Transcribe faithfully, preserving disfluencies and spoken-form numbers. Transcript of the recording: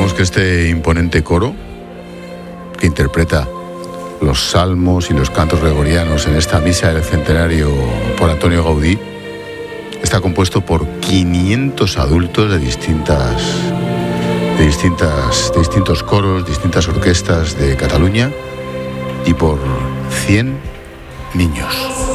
recordamos que este imponente coro que interpreta los salmos y los cantos gregorianos en esta misa del centenario por Antonio Gaudí está compuesto por quinientos adultos de distintas, de distintas, de distintos coros, distintas orquestas de Cataluña y por cien niños.